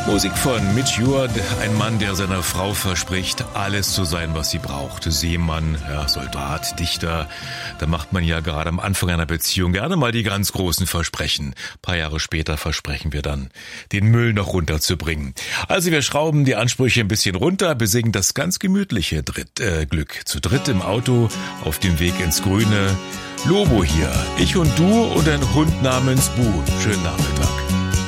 Musik von Mitch Ure, ein Mann, der seiner Frau verspricht, alles zu sein, was sie braucht. Seemann, ja, Soldat, Dichter. Da macht man ja gerade am Anfang einer Beziehung gerne mal die ganz großen Versprechen. Ein paar Jahre später versprechen wir dann, den Müll noch runterzubringen. Also wir schrauben die Ansprüche ein bisschen runter, besingen das ganz gemütliche Glück. Zu dritt im Auto, auf dem Weg ins Grüne. Lobo hier, ich und du und ein Hund namens Bu. Schönen Nachmittag.